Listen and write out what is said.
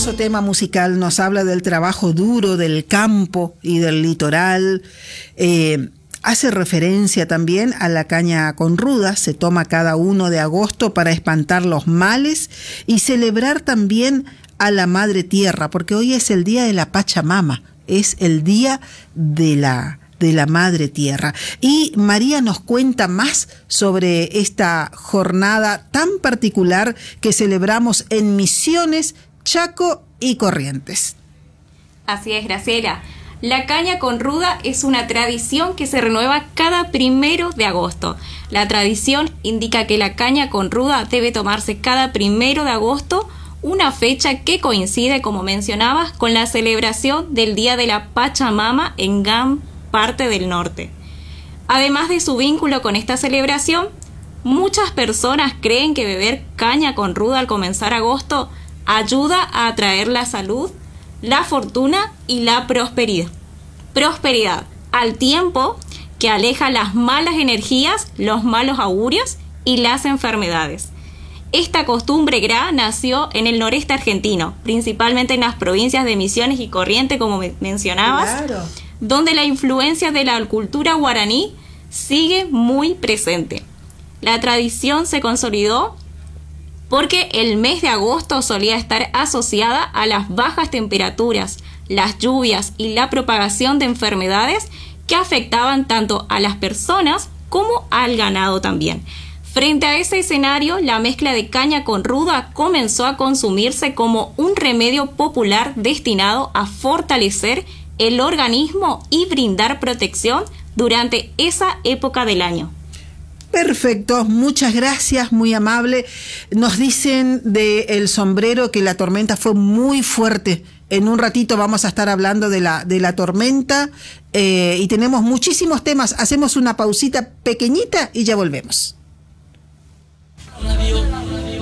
hermoso tema musical, nos habla del trabajo duro del campo y del litoral. Hace referencia también a la caña con ruda, se toma cada 1 de agosto para espantar los males y celebrar también a la Madre Tierra, porque hoy es el día de la Pachamama, es el día de la Madre Tierra. Y María nos cuenta más sobre esta jornada tan particular que celebramos en Misiones, Chaco y Corrientes. Así es, Graciela. La caña con ruda es una tradición que se renueva cada 1 de agosto. La tradición indica que la caña con ruda debe tomarse cada 1 de agosto, una fecha que coincide, como mencionabas, con la celebración del Día de la Pachamama en gran parte del norte. Además de su vínculo con esta celebración, muchas personas creen que beber caña con ruda al comenzar agosto ayuda a atraer la salud, la fortuna y la prosperidad. Prosperidad, al tiempo que aleja las malas energías, los malos augurios y las enfermedades. Esta costumbre nació en el noreste argentino, principalmente en las provincias de Misiones y Corrientes, como mencionabas, claro, donde la influencia de la cultura guaraní sigue muy presente. La tradición se consolidó porque el mes de agosto solía estar asociada a las bajas temperaturas, las lluvias y la propagación de enfermedades que afectaban tanto a las personas como al ganado también. Frente a ese escenario, la mezcla de caña con ruda comenzó a consumirse como un remedio popular destinado a fortalecer el organismo y brindar protección durante esa época del año. Perfecto, muchas gracias, muy amable. Nos dicen de El Sombrero que la tormenta fue muy fuerte. En un ratito vamos a estar hablando de la tormenta y tenemos muchísimos temas. Hacemos una pausita pequeñita y ya volvemos.